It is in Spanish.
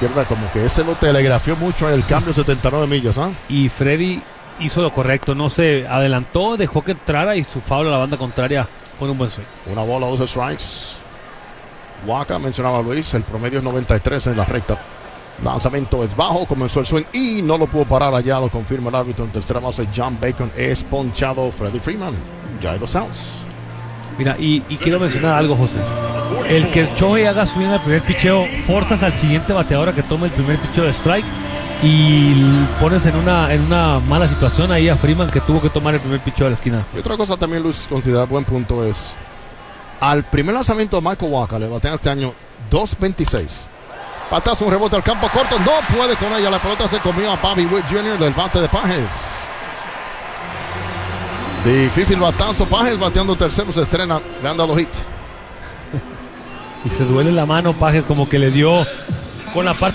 izquierda, como que ese lo telegrafió mucho el cambio 79 millas, ¿ah? Y Freddy hizo lo correcto, no se adelantó, dejó que entrara y su foul a la banda contraria fue un buen swing. Una bola, 12 strikes. Wacha, mencionaba Luis, el promedio es 93 en la recta. Lanzamiento es bajo, comenzó el swing y no lo pudo parar allá, lo confirma el árbitro en tercera base. John Bacon es ponchado. Freddie Freeman, ya hay 2 outs. Mira, y quiero mencionar algo, José. El que Shohei haga swing al primer picheo, forzas al siguiente bateador a que tome el primer picheo de strike y pones en una mala situación ahí a Freeman, que tuvo que tomar el primer picheo de la esquina. Y otra cosa también, Luis, considera buen punto es, al primer lanzamiento de Michael Wacha le batean este año 2.26. Patazo, un rebote al campo corto, no puede con ella, la pelota se comió a Bobby Witt Jr. del bate de Pages. Difícil batazo, Pages bateando tercero, se estrena, le han dado hit. Y se duele la mano, Pages, como que le dio con la parte